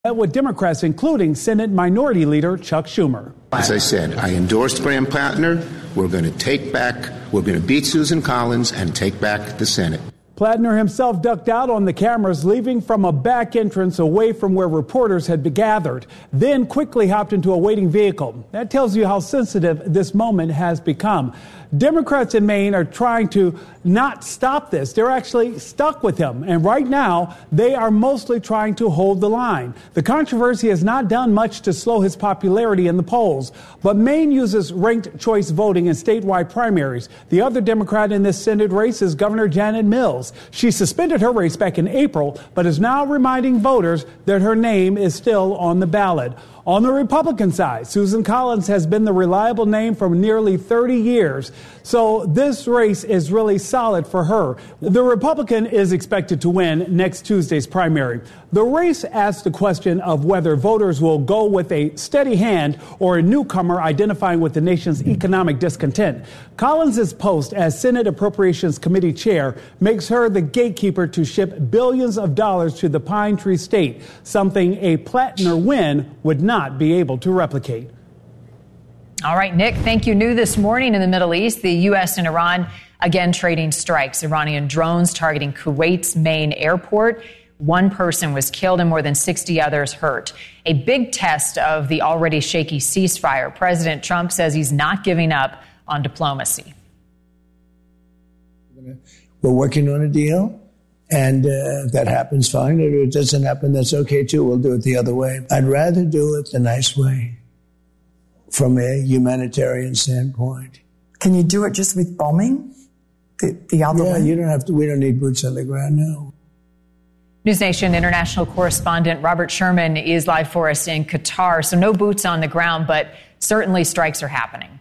With Democrats, including Senate Minority Leader Chuck Schumer. As I said, I endorsed Graham Plattner. We're going to beat Susan Collins and take back the Senate. Plattner himself ducked out on the cameras, leaving from a back entrance away from where reporters had gathered, then quickly hopped into a waiting vehicle. That tells you how sensitive this moment has become. Democrats in Maine are trying to not stop this. They're actually stuck with him. And right now, they are mostly trying to hold the line. The controversy has not done much to slow his popularity in the polls. But Maine uses ranked choice voting in statewide primaries. The other Democrat in this Senate race is Governor Janet Mills. She suspended her race back in April, but is now reminding voters that her name is still on the ballot. On the Republican side, Susan Collins has been the reliable name for nearly 30 years. So this race is really solid for her. The Republican is expected to win next Tuesday's primary. The race asks the question of whether voters will go with a steady hand or a newcomer identifying with the nation's economic discontent. Collins' post as Senate Appropriations Committee chair makes her the gatekeeper to ship billions of dollars to the Pine Tree State, something a Plattner win would not be able to replicate. All right, Nick, thank you. New this morning in the Middle East, the U.S. and Iran again trading strikes. Iranian drones targeting Kuwait's main airport. One person was killed and more than 60 others hurt. A big test of the already shaky ceasefire. President Trump says he's not giving up on diplomacy. We're working on a deal, and if that happens, fine. If it doesn't happen, that's okay, too. We'll do it the other way. I'd rather do it the nice way from a humanitarian standpoint. Can you do it just with bombing the other way? Yeah, we don't need boots on the ground, no. NewsNation international correspondent Robert Sherman is live for us in Qatar. So no boots on the ground, but certainly strikes are happening.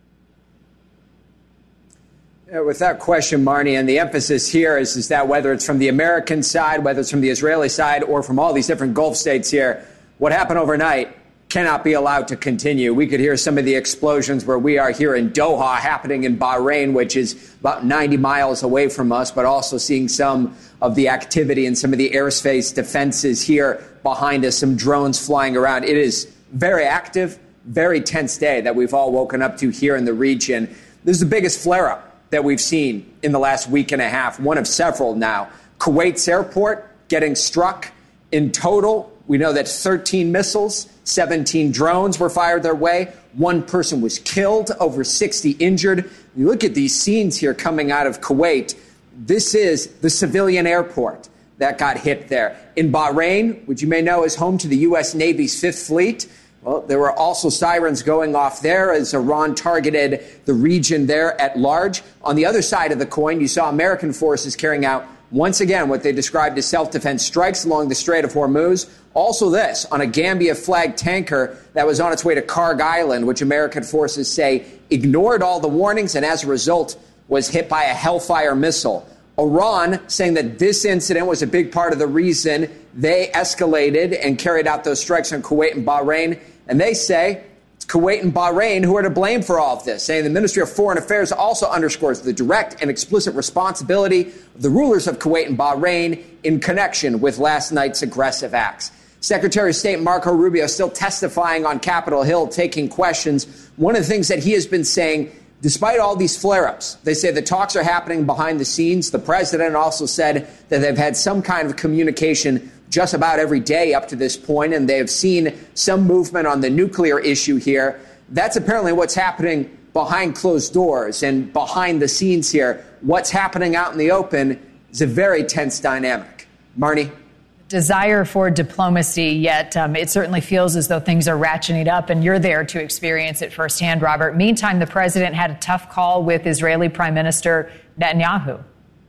Without question, Marnie, and the emphasis here is that whether it's from the American side, whether it's from the Israeli side, or from all these different Gulf states here, what happened overnight cannot be allowed to continue. We could hear some of the explosions where we are here in Doha happening in Bahrain, which is about 90 miles away from us, but also seeing some of the activity and some of the airspace defenses here behind us, some drones flying around. It is very active, very tense day that we've all woken up to here in the region. This is the biggest flare-up that we've seen in the last week and a half, one of several now. Kuwait's airport getting struck. In total, we know that 13 missiles, 17 drones were fired their way. One person was killed, over 60 injured. You look at these scenes here coming out of Kuwait. This is the civilian airport that got hit there. In Bahrain, which you may know is home to the U.S. Navy's Fifth Fleet, well, there were also sirens going off there as Iran targeted the region there at large. On the other side of the coin, you saw American forces carrying out, once again, what they described as self-defense strikes along the Strait of Hormuz. Also this, on a Gambia-flagged tanker that was on its way to Karg Island, which American forces say ignored all the warnings and as a result was hit by a Hellfire missile. Iran saying that this incident was a big part of the reason they escalated and carried out those strikes on Kuwait and Bahrain. And they say it's Kuwait and Bahrain who are to blame for all of this, saying the Ministry of Foreign Affairs also underscores the direct and explicit responsibility of the rulers of Kuwait and Bahrain in connection with last night's aggressive acts. Secretary of State Marco Rubio still testifying on Capitol Hill, taking questions. One of the things that he has been saying, despite all these flare-ups, they say the talks are happening behind the scenes. The president also said that they've had some kind of communication just about every day up to this point, and they have seen some movement on the nuclear issue here. That's apparently what's happening behind closed doors and behind the scenes here. What's happening out in the open is a very tense dynamic. Marnie? Desire for diplomacy, yet it certainly feels as though things are ratcheting up, and you're there to experience it firsthand, Robert. Meantime, the president had a tough call with Israeli Prime Minister Netanyahu.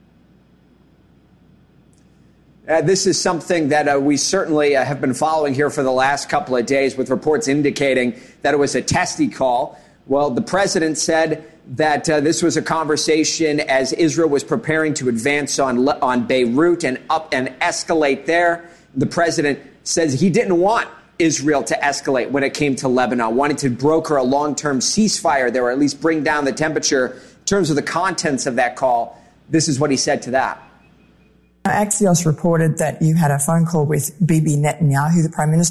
This is something that we certainly have been following here for the last couple of days, with reports indicating that it was a testy call. Well, the president said that this was a conversation as Israel was preparing to advance on Beirut and escalate there. The president says he didn't want Israel to escalate when it came to Lebanon, wanted to broker a long-term ceasefire there, or at least bring down the temperature. In terms of the contents of that call, this is what he said to that. Axios reported that you had a phone call with Bibi Netanyahu, the Prime Minister.